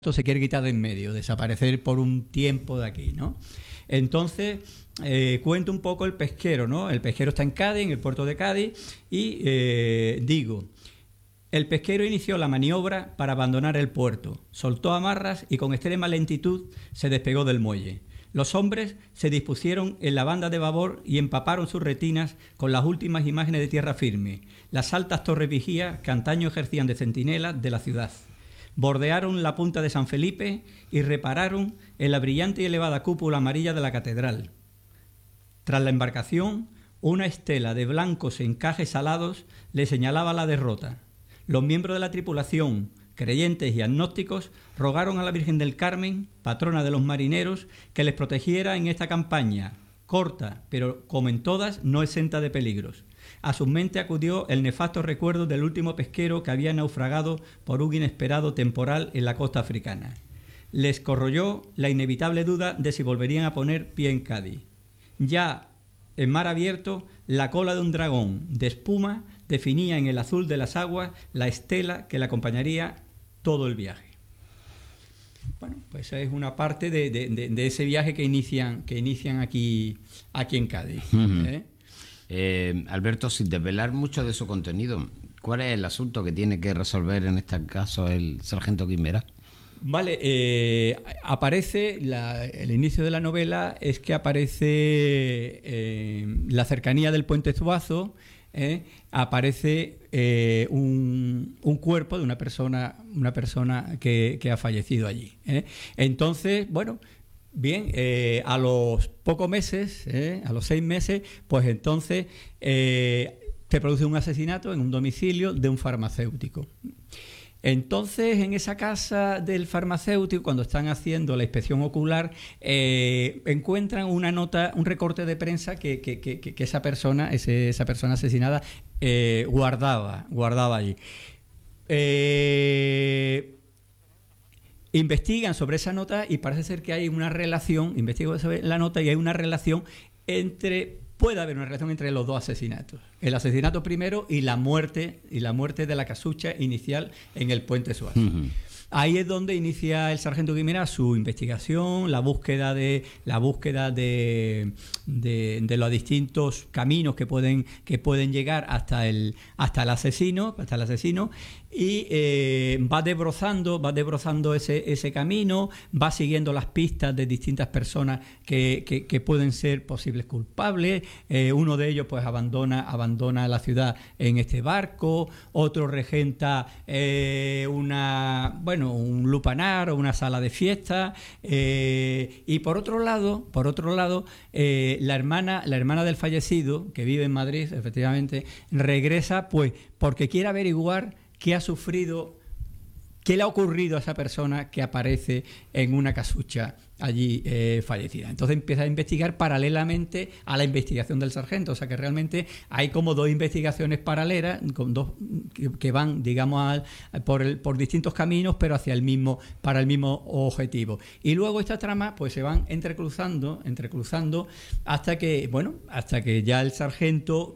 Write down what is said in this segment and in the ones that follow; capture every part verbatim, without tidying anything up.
se quiere quitar de en medio, desaparecer por un tiempo de aquí, ¿no? Entonces, eh, cuento un poco el pesquero, ¿no? El pesquero está en Cádiz, en el puerto de Cádiz, y eh, digo, el pesquero inició la maniobra para abandonar el puerto, soltó amarras y con extrema lentitud se despegó del muelle. Los hombres se dispusieron en la banda de babor y empaparon sus retinas con las últimas imágenes de tierra firme, las altas torres vigías que antaño ejercían de centinelas de la ciudad. Bordearon la punta de San Felipe y repararon en la brillante y elevada cúpula amarilla de la catedral. Tras la embarcación, una estela de blancos encajes alados le señalaba la derrota. Los miembros de la tripulación, creyentes y agnósticos, rogaron a la Virgen del Carmen, patrona de los marineros, que les protegiera en esta campaña, corta, pero como en todas, no exenta de peligros. A su mente acudió el nefasto recuerdo del último pesquero que había naufragado por un inesperado temporal en la costa africana. Les corroyó la inevitable duda de si volverían a poner pie en Cádiz. Ya en mar abierto, la cola de un dragón de espuma definía en el azul de las aguas la estela que le acompañaría todo el viaje. Bueno, pues esa es una parte de, de, de, de ese viaje que inician, que inician aquí, aquí en Cádiz. Uh-huh. ¿eh? Eh, Alberto, sin desvelar mucho de su contenido, ¿cuál es el asunto que tiene que resolver en este caso el sargento Guimerá? Vale, eh, aparece, la, el inicio de la novela es que aparece eh, la cercanía del puente Zuazo, eh, aparece eh, un, un cuerpo de una persona, una persona que, que ha fallecido allí. Eh. Entonces, bueno... Bien, eh, a los pocos meses, eh, a los seis meses, pues entonces eh, se produce un asesinato en un domicilio de un farmacéutico. Entonces, en esa casa del farmacéutico, cuando están haciendo la inspección ocular, eh, encuentran una nota, un recorte de prensa que, que, que, que esa persona, ese, esa persona asesinada, eh, guardaba, guardaba allí. Eh... Investigan sobre esa nota y parece ser que hay una relación, investigan sobre la nota y hay una relación entre, puede haber una relación entre los dos asesinatos. El asesinato primero y la muerte, y la muerte de la casucha inicial en el puente Suazo. Uh-huh. Ahí es donde inicia el sargento Guimerá su investigación, la búsqueda de la búsqueda de, de, de los distintos caminos que pueden que pueden llegar hasta el hasta el asesino, hasta el asesino y eh, va desbrozando, va desbrozando ese ese camino, va siguiendo las pistas de distintas personas que, que, que pueden ser posibles culpables. Eh, uno de ellos pues abandona abandona la ciudad en este barco, otro regenta eh, una bueno un lupanar o una sala de fiesta, eh, y por otro lado, por otro lado, eh, la hermana, la hermana del fallecido, que vive en Madrid, efectivamente, regresa, pues, porque quiere averiguar qué ha sufrido, qué le ha ocurrido a esa persona que aparece en una casucha allí eh, fallecida. Entonces empieza a investigar paralelamente a la investigación del sargento, o sea que realmente hay como dos investigaciones paralelas, con dos que, que van, digamos, al, por, el, por distintos caminos, pero hacia el mismo, para el mismo objetivo. Y luego estas tramas pues se van entrecruzando, entrecruzando hasta que, bueno, hasta que ya el sargento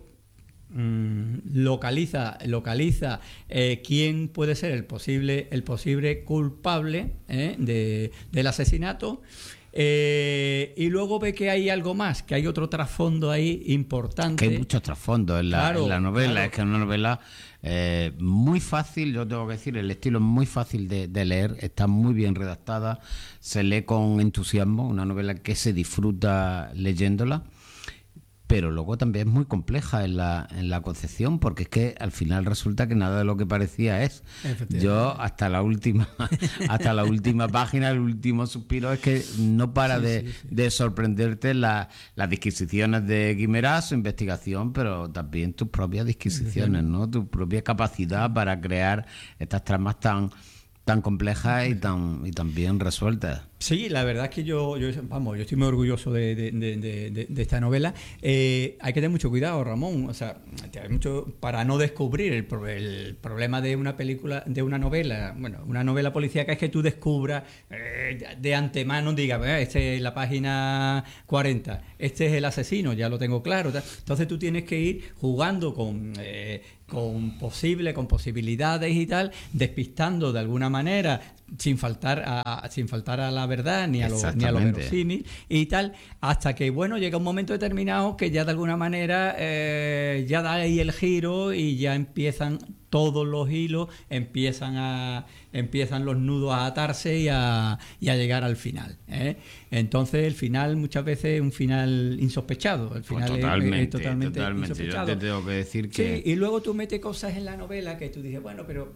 localiza localiza eh, quién puede ser el posible el posible culpable eh, de, del asesinato, eh, y luego ve que hay algo más, que hay otro trasfondo ahí importante. Que hay muchos trasfondos en la, claro, en la novela, claro. Es que es una novela eh, muy fácil, yo tengo que decir, el estilo es muy fácil de, de leer, está muy bien redactada, se lee con entusiasmo, una novela que se disfruta leyéndola. Pero luego también es muy compleja en la en la concepción, porque es que al final resulta que nada de lo que parecía es. Yo hasta la última hasta la última página, el último suspiro, es que no para sí, de, sí, sí. de sorprenderte la, las disquisiciones de Guimerá, su investigación, pero también tus propias disquisiciones, ¿no? Tu propia capacidad para crear estas tramas tan tan complejas y tan y tan bien resueltas. Sí, la verdad es que yo, yo vamos, yo estoy muy orgulloso de, de, de, de, de esta novela. Eh, hay que tener mucho cuidado, Ramón, o sea, hay mucho para no descubrir el, el problema de una película, de una novela, bueno, una novela policíaca es que tú descubras eh, de antemano, digas, esta es la página cuarenta, este es el asesino, ya lo tengo claro. Entonces tú tienes que ir jugando con, eh, con posible, con posibilidades y tal, despistando de alguna manera, sin faltar a, sin faltar a la verdad ni a lo, ni a lo verosímil y tal, hasta que bueno llega un momento determinado que ya de alguna manera eh, ya da ahí el giro y ya empiezan todos los hilos, empiezan a empiezan los nudos a atarse y a, y a llegar al final, ¿eh? Entonces el final muchas veces es un final insospechado, el final pues totalmente, es, es totalmente, totalmente insospechado. Yo te tengo que decir que... Sí, y luego tú metes cosas en la novela que tú dices, bueno, pero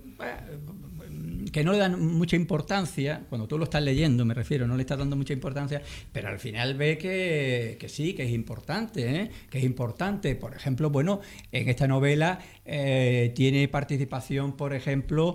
que no le dan mucha importancia, cuando tú lo estás leyendo me refiero, no le estás dando mucha importancia, pero al final ves que, que sí, que es importante, ¿eh? que es importante. Por ejemplo, bueno, en esta novela eh, tiene participación, por ejemplo,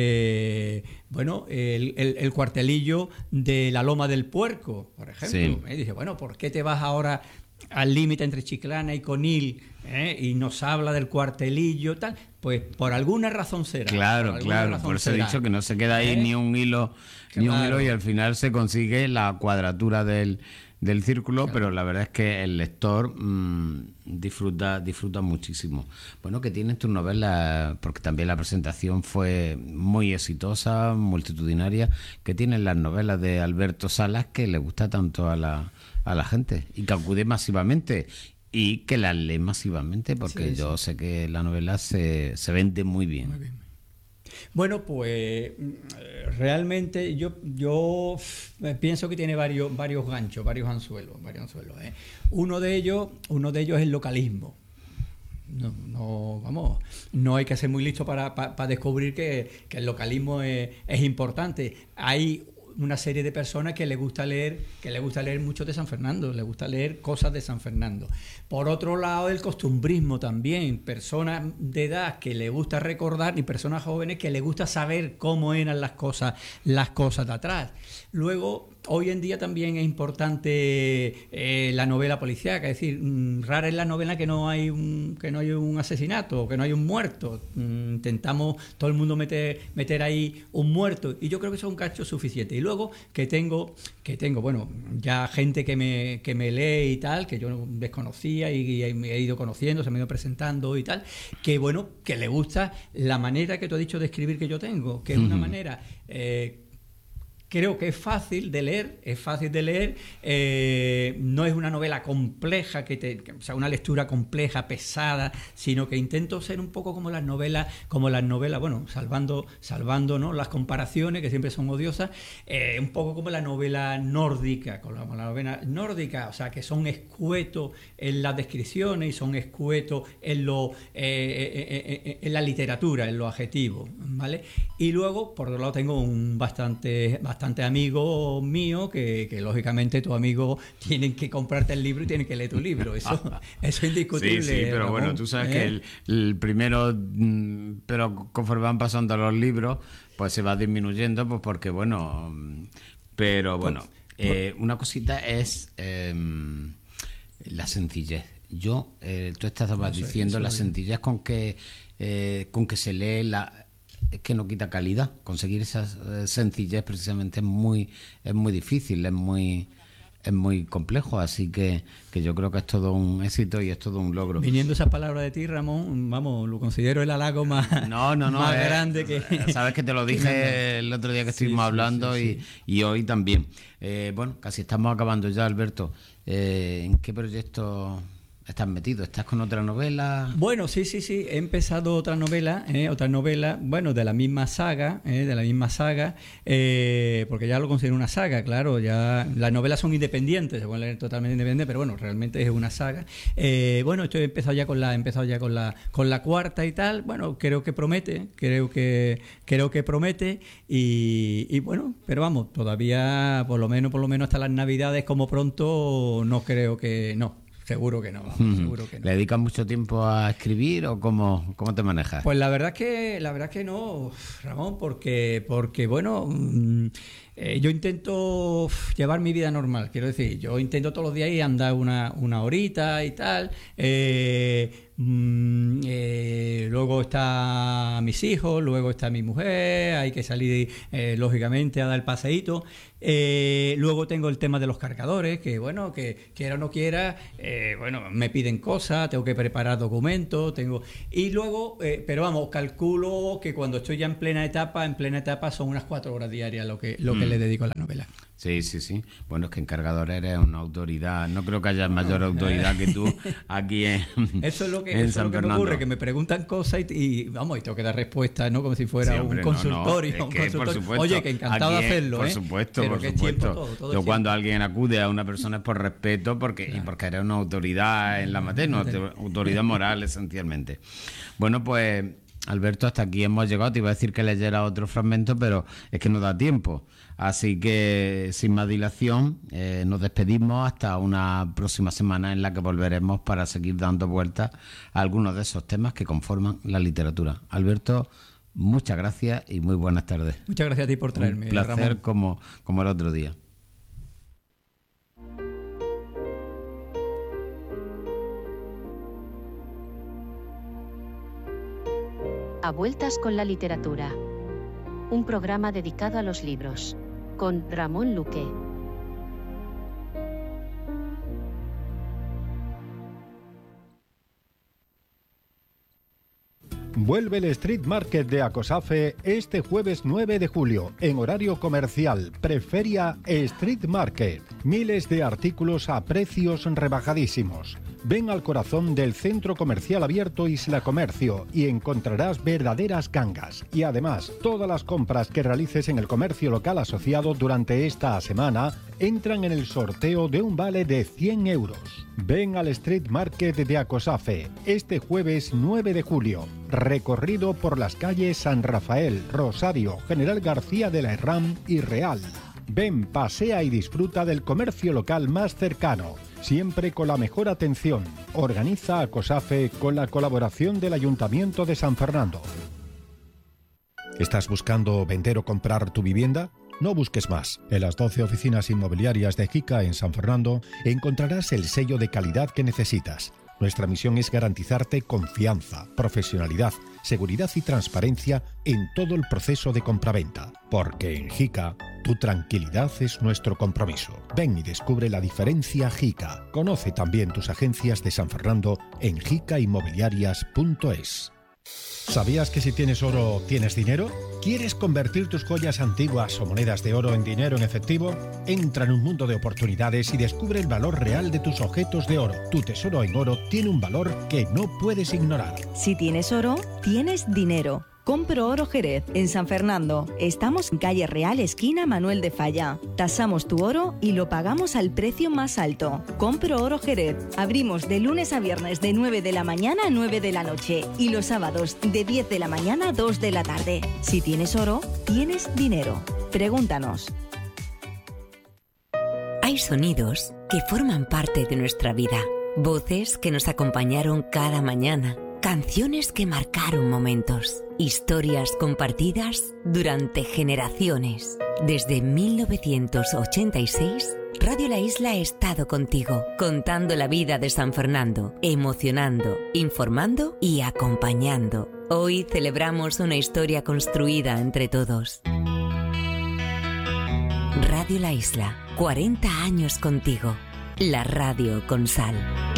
eh, bueno, el, el, el cuartelillo de la Loma del Puerco, por ejemplo. Sí. Y dice, bueno, ¿por qué te vas ahora al límite entre Chiclana y Conil, ¿eh? y nos habla del cuartelillo, tal? Pues por alguna razón será. Claro, por claro, por eso será. He dicho que no se queda ahí ¿Eh? ni un hilo, claro. ni un hilo y al final se consigue la cuadratura del, del círculo, claro. Pero la verdad es que el lector mmm, disfruta, disfruta muchísimo. Bueno, que tienes tus novelas, porque también la presentación fue muy exitosa, multitudinaria, que tienen las novelas de Alberto Salas que le gusta tanto a la, a la gente y que acude masivamente. Y que la lee masivamente, porque sí, yo sí. sé que la novela se, se vende muy bien. muy bien. Bueno, pues realmente yo yo pienso que tiene varios varios ganchos, varios anzuelos, varios anzuelos. ¿eh? Uno de ellos, uno de ellos es el localismo. No, no, vamos, no hay que ser muy listo para, para, para descubrir que, que el localismo es, es importante. Hay una serie de personas que le gusta leer, que le gusta leer mucho de San Fernando, le gusta leer cosas de San Fernando. Por otro lado, el costumbrismo también, personas de edad que le gusta recordar y personas jóvenes que le gusta saber cómo eran las cosas, las cosas de atrás. Luego, hoy en día también es importante eh, la novela policíaca, es decir, mmm, rara es la novela que no hay un, que no hay un asesinato, que no hay un muerto. Mm, intentamos todo el mundo meter, meter ahí un muerto y yo creo que eso es un cacho suficiente. Y luego que tengo, que tengo, bueno, ya gente que me, que me lee y tal, que yo desconocía y, y me he ido conociendo, se me ha ido presentando y tal, que bueno, que le gusta la manera que tú has dicho de escribir que yo tengo, que es una manera... Eh, Creo que es fácil de leer, es fácil de leer, eh, no es una novela compleja, que te, que, o sea, una lectura compleja, pesada, sino que intento ser un poco como las novelas, como las novelas, bueno, salvando, salvando ¿no? las comparaciones, que siempre son odiosas, eh, un poco como la novela nórdica, como la, la novela nórdica, o sea, que son escuetos en las descripciones y son escuetos en, lo, eh, eh, eh, en la literatura, en los adjetivos, ¿vale? Y luego, por otro lado, tengo un bastante... bastante amigos míos que, que lógicamente tus amigos tienen que comprarte el libro y tienen que leer tu libro, eso, eso es indiscutible. Sí, sí, pero Ramón, bueno, tú sabes ¿eh? que el, el primero, pero conforme van pasando los libros, pues se va disminuyendo, pues porque bueno, pero bueno, pues, eh, pues, una cosita es eh, la sencillez. Yo, eh, tú estabas diciendo la sencillez con que, eh, con que se lee la... Es que no quita calidad. Conseguir esa sencillez precisamente es muy es muy difícil, es muy es muy complejo, así que, que yo creo que es todo un éxito y es todo un logro. Viniendo esas palabras de ti, Ramón, vamos, lo considero el halago más, no, no, no, más es, grande que... Sabes que te lo dije el otro día que estuvimos sí, hablando sí, sí, sí. Y, y hoy también. Eh, bueno, casi estamos acabando ya, Alberto. Eh, ¿En qué proyecto estás metido? ¿Estás con otra novela? Bueno, sí, sí, sí. He empezado otra novela, eh, otra novela, bueno, de la misma saga, eh, de la misma saga, eh, porque ya lo considero una saga, claro. Ya las novelas son independientes, se pueden leer totalmente independientes, pero bueno, realmente es una saga. Eh, bueno, estoy empezado ya con la, he empezado ya con la, con la cuarta y tal. Bueno, creo que promete, creo que, creo que promete y, y bueno, pero vamos, todavía, por lo menos, por lo menos hasta las Navidades, como pronto, no creo que no. Seguro que no, vamos, mm. seguro que no. ¿Le dedicas mucho tiempo a escribir o cómo, cómo te manejas? Pues la verdad que la verdad que no, Ramón, porque porque bueno, eh, yo intento llevar mi vida normal, quiero decir, yo intento todos los días ir a andar una, una horita y tal, eh, Mm, eh, luego está mis hijos, luego está mi mujer, hay que salir eh, lógicamente a dar el paseíto. Eh, luego tengo el tema de los cargadores, que bueno, que quiera o no quiera, eh, bueno, me piden cosas, tengo que preparar documentos, tengo y luego, eh, pero vamos, calculo que cuando estoy ya en plena etapa, en plena etapa son unas cuatro horas diarias lo que lo mm. que le dedico a la novela. Sí, sí, sí. Bueno, es que en cargador eres una autoridad. No creo que haya mayor autoridad que tú aquí en Eso es lo que, eso es lo que me ocurre, que me preguntan cosas y, y vamos, y tengo que dar respuestas, ¿no? Como si fuera sí, hombre, un consultorio. No, no. Es que, un consultorio. Supuesto, Oye, que encantado de hacerlo, por ¿eh? Supuesto, Pero por supuesto, todo, todo Yo cuando alguien acude a una persona es por respeto porque claro. y porque eres una autoridad en la materia, una autoridad moral esencialmente. Bueno, pues Alberto, hasta aquí hemos llegado. Te iba a decir que leyera otro fragmento, pero es que no da tiempo. Así que, sin más dilación, eh, nos despedimos hasta una próxima semana en la que volveremos para seguir dando vueltas a algunos de esos temas que conforman la literatura. Alberto, muchas gracias y muy buenas tardes. Muchas gracias a ti por traerme, Un placer Ramón. como, como el otro día. A vueltas con la literatura. Un programa dedicado a los libros. Con Ramón Luque. Vuelve el Street Market de Acosafe este jueves nueve de julio, en horario comercial, preferia Street Market. Miles de artículos a precios rebajadísimos. Ven al corazón del centro comercial abierto Isla Comercio y encontrarás verdaderas gangas. Y además, todas las compras que realices en el comercio local asociado durante esta semana entran en el sorteo de un vale de cien euros. Ven al Street Market de Acosafe este jueves nueve de julio. Recorrido por las calles San Rafael, Rosario, General García de la Herrán y Real. Ven, pasea y disfruta del comercio local más cercano, siempre con la mejor atención. Organiza Acosafe con la colaboración del Ayuntamiento de San Fernando. ¿Estás buscando vender o comprar tu vivienda? No busques más. En las doce oficinas inmobiliarias de Jica en San Fernando encontrarás el sello de calidad que necesitas. Nuestra misión es garantizarte confianza, profesionalidad, seguridad y transparencia en todo el proceso de compraventa. Porque en Jica, tu tranquilidad es nuestro compromiso. Ven y descubre la diferencia Jica. Conoce también tus agencias de San Fernando en jica inmobiliarias punto es. ¿Sabías que si tienes oro, tienes dinero? ¿Quieres convertir tus joyas antiguas o monedas de oro en dinero en efectivo? Entra en un mundo de oportunidades y descubre el valor real de tus objetos de oro. Tu tesoro en oro tiene un valor que no puedes ignorar. Si tienes oro, tienes dinero. Compro Oro Jerez, en San Fernando. Estamos en calle Real, esquina Manuel de Falla. Tasamos tu oro y lo pagamos al precio más alto. Compro Oro Jerez. Abrimos de lunes a viernes de nueve de la mañana a nueve de la noche y los sábados de diez de la mañana a dos de la tarde. Si tienes oro, tienes dinero. Pregúntanos. Hay sonidos que forman parte de nuestra vida. Voces que nos acompañaron cada mañana. Canciones que marcaron momentos, historias compartidas durante generaciones. Desde mil novecientos ochenta y seis, Radio La Isla ha estado contigo, contando la vida de San Fernando, emocionando, informando y acompañando. Hoy celebramos una historia construida entre todos. Radio La Isla, cuarenta años contigo. La radio con sal.